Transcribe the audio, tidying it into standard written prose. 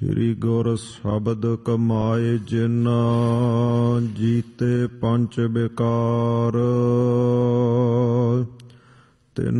ਸ੍ਰੀ ਗੁਰ ਸ਼ਬਦ ਕਮਾਏ ਜਿਨ ਜੀਤੇ ਪੰਚ ਬਿਕਾਰ